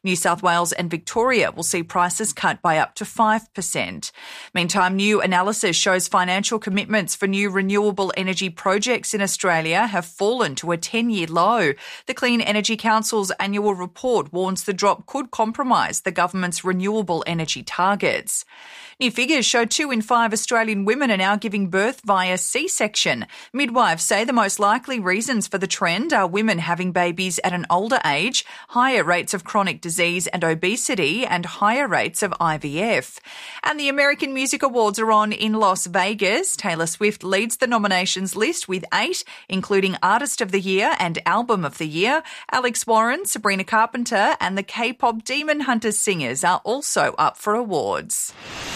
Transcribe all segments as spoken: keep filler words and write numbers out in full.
New South Wales and Victoria will see prices cut by up to five percent. Meantime, new analysis shows financial commitments for new renewable energy projects in Australia have fallen to a ten-year low. The Clean Energy Council's annual report warns the drop could compromise the government's renewable energy targets. New figures show two in five Australian women are now giving birth via C-section. Midwives say the most likely reasons for the trend are women having babies at an older age, higher rates of chronic disease and obesity, and higher rates of I V F. And the American Music Awards are on in Las Vegas. Taylor Swift leads the nominations list with eight, including Artist of the Year and Album of the Year. Alex Warren, Sabrina Carpenter, and the K-pop Demon Hunters singers are also up for awards.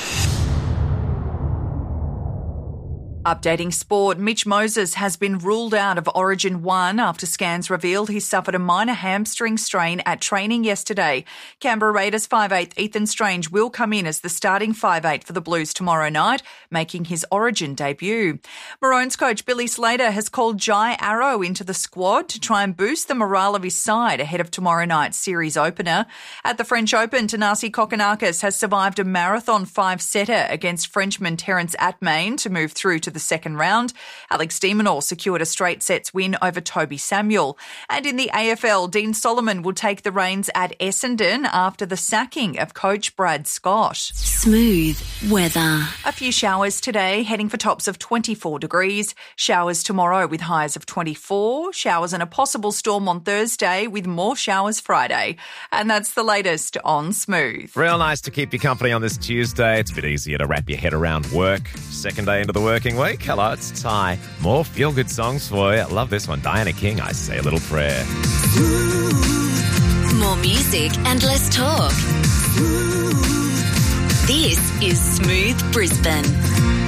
Updating sport, Mitch Moses has been ruled out of Origin one after scans revealed he suffered a minor hamstring strain at training yesterday. Canberra Raiders five eighth Ethan Strange will come in as the starting five eight for the Blues tomorrow night, making his Origin debut. Maroons coach Billy Slater has called Jai Arrow into the squad to try and boost the morale of his side ahead of tomorrow night's series opener. At the French Open, Thanasi Kokkinakis has survived a marathon five-setter against Frenchman Terence Atmain to move through to the second round. Alex de Minaur secured a straight sets win over Toby Samuel. And in the A F L, Dean Solomon will take the reins at Essendon after the sacking of coach Brad Scott. Smooth weather. A few showers today, heading for tops of twenty-four degrees. Showers tomorrow with highs of twenty-four. Showers and a possible storm on Thursday with more showers Friday. And that's the latest on Smooth. Real nice to keep you company on this Tuesday. It's a bit easier to wrap your head around work. Second day into the working week. Hello, it's Ty. More feel-good songs for you. I love this one. Diana King, I Say a Little Prayer. More music and less talk. This is Smooth Brisbane.